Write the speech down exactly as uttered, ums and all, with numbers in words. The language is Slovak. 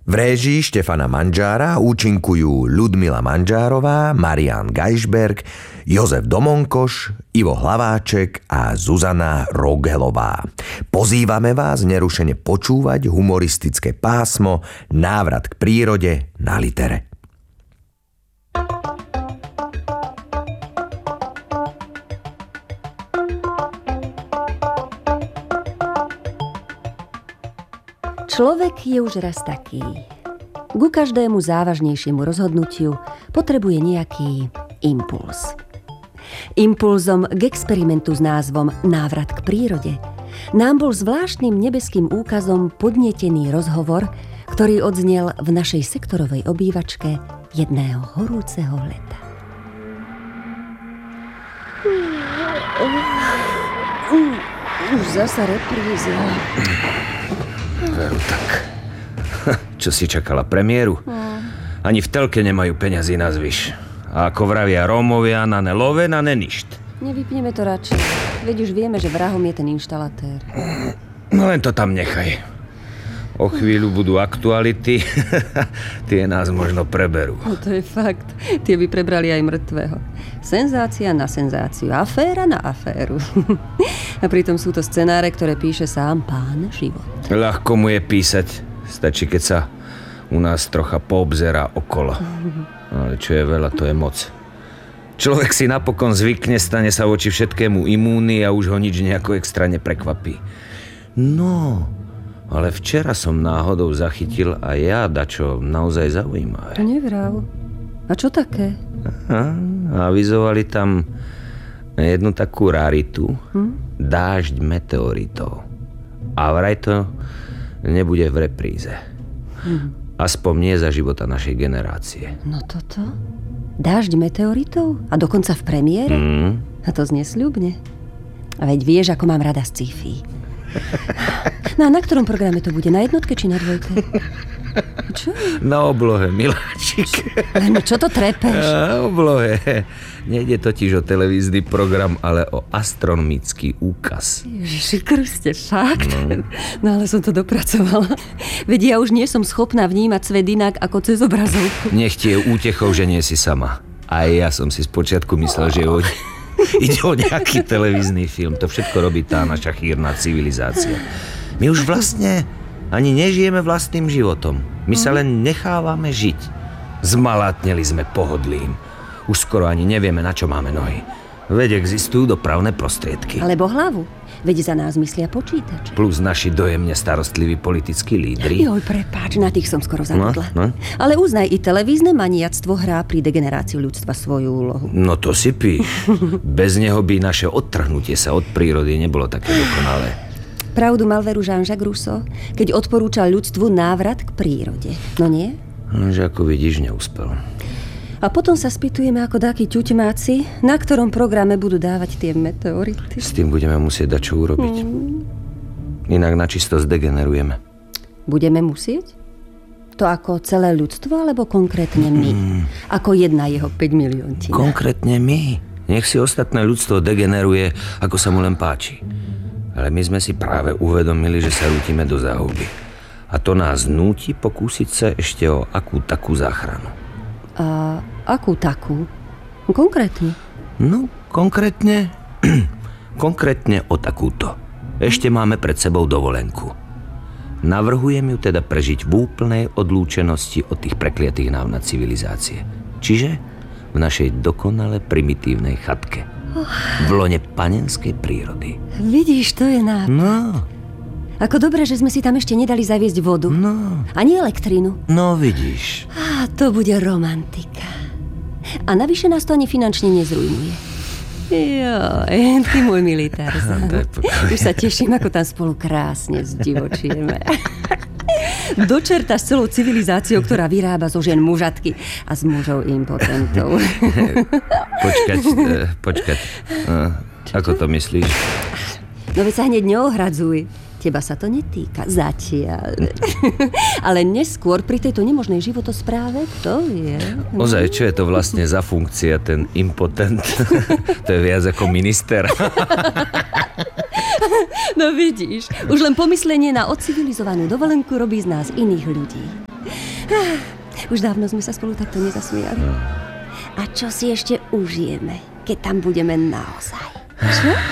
V réžii Štefana Manžára účinkujú Ľudmila Manžárová, Marián Gajšberg, Jozef Domonkoš, Ivo Hlaváček a Zuzana Roghelová. Pozývame vás nerušene počúvať humoristické pásmo Návrat k prírode na litere. Človek je už raz taký. Ku každému závažnejšiemu rozhodnutiu potrebuje nejaký impuls. Impulzom k experimentu s názvom Návrat k prírode nám bol zvláštnym nebeským úkazom podnietený rozhovor, ktorý odznel v našej sektorovej obývačke jedného horúceho leta. Už zasa repríza. Veru tak. Čo si čakala, premiéru? Ani v telke nemajú peňazí na zvyš. A ako vravia Rómovia, na ne love, na ne ništ. Nevypneme to radšej. Veď už vieme, že vrahom je ten inštalatér. No len to tam nechaj. O chvíľu budú aktuality. Tie nás možno preberú. No to je fakt. Tie by prebrali aj mŕtvého. Senzácia na senzáciu. Aféra na aféru. A pritom sú to scenáre, ktoré píše sám pán život. Ľahko mu je písať. Stačí, keď sa u nás trocha poobzerá okolo. Ale čo je veľa, to je moc. Človek si napokon zvykne, stane sa voči všetkému imúnny a už ho nič nejako extra neprekvapí. No, ale včera som náhodou zachytil aj ja dačo naozaj zaujímavé. Nevrav. A čo také? Aha, avizovali tam jednu takú raritu. Hm? Dážď meteoritov. A vraj to nebude v repríze. Hm. Aspoň nie za života našej generácie. No toto? Dážď meteoritov? A dokonca v premiére? Mm. A to znie sľubne. A veď vieš, ako mám rada sci-fi. No a na ktorom programe to bude? Na jednotke či na dvojke? Čo? Na oblohe, miláčik. No čo to trepeš? Na oblohe. Nejde totiž o televízny program, ale o astronomický úkaz. Ježiši Kriste, fakt? No. no ale som to dopracovala. Veď ja už nie som schopná vnímať svet inak ako cez obrazovku. Nech ti je útechou, že nie si sama. Aj ja som si spočiatku myslel, že o... ide o nejaký televízny film. To všetko robí tá naša chýrna civilizácia. My už vlastne ani nežijeme vlastným životom. My sa len nechávame žiť. Zmalátneli sme pohodlím. Už skoro ani nevieme, na čo máme nohy. Veď existujú dopravné prostriedky. Alebo hlavu. Veď za nás myslia počítače. Plus naši dojemne starostliví politickí lídri. Joj, prepáč, na tých som skoro zabudla. No, no. Ale uznaj, i televízne maniactvo hrá pri degenerácii ľudstva svoju úlohu. No to si píš. Bez neho by naše odtrhnutie sa od prírody nebolo také dokonalé. Pravdu mal veru Jean-Jacques Rousseau, keď odporúčal ľudstvu návrat k prírode. No nie? Že ako vidíš, neúspel. A potom sa spýtujeme ako dáky ťuťmáci, na ktorom programe budú dávať tie meteority. S tým budeme musieť dať čo urobiť. Mm. Inak načisto zdegenerujeme. Budeme musieť? To ako celé ľudstvo, alebo konkrétne my? Mm. Ako jedna jeho päť milióntina? Konkrétne my. Nech si ostatné ľudstvo degeneruje, ako sa mu len páči. Ale my sme si práve uvedomili, že sa rútime do záhuby. A to nás núti pokúsiť sa ešte o akú takú záchranu. A akú takú? Konkrétne? No, konkrétne... konkrétne o takúto. Ešte máme pred sebou dovolenku. Navrhujem ju teda prežiť v úplnej odlúčenosti od tých prekliatých návnad civilizácie. Čiže v našej dokonale primitívnej chatke. V lone panenskej prírody. Vidíš, to je nápad. No. Ako dobre, že sme si tam ešte nedali zaviesť vodu. No. Ani elektrínu. No, vidíš. Á, to bude romantika. A navyše nás to ani finančne nezrujmuje. Joj, ty môj milý Tarzan. Už sa teším, ako tam spolu krásne zdivočieme. Do čerta s celou civilizáciou, ktorá vyrába zo žien mužatky a z mužov impotentov. Počkať, počkať. Ako to myslíš? No veď sa hneď neohradzuj. Teba sa to netýka zatiaľ. Ale neskôr pri tejto nemožnej životospráve to je... Ozaj, čo je to vlastne za funkcia, ten impotent? To je viac ako minister. No vidíš, už len pomyslenie na ocivilizovanú dovolenku robí z nás iných ľudí. Už dávno sme sa spolu takto nezasmiali. A čo si ešte užijeme, keď tam budeme naozaj? Čo?